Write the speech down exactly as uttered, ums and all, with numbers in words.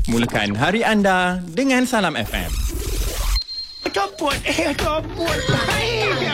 Mulakan hari anda dengan Salam F M. Topot, eh, topot. Hai.